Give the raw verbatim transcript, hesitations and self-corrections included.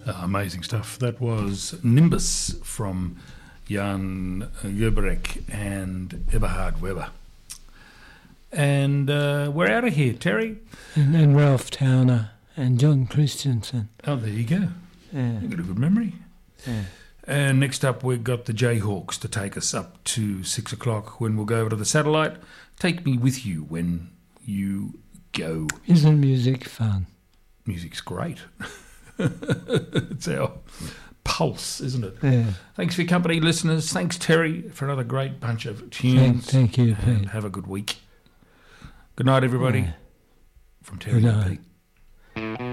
Uh, amazing stuff. That was Nimbus from Jan Gerberek and Eberhard Weber. And uh, we're out of here, Terry. And, and Ralph Towner and John Christensen. Oh, there you go. Yeah. You've got a good memory. Yeah. And next up, we've got the Jayhawks to take us up to six o'clock when we'll go over to the satellite. Take me with you when you go. Isn't music fun? Music's great. It's our pulse, isn't it? Yeah. Thanks for your company, listeners. Thanks, Terry, for another great bunch of Thank, tunes. thank you, And Pete. have a good week. Good night, everybody. Yeah. From Terry Good and night. Pete.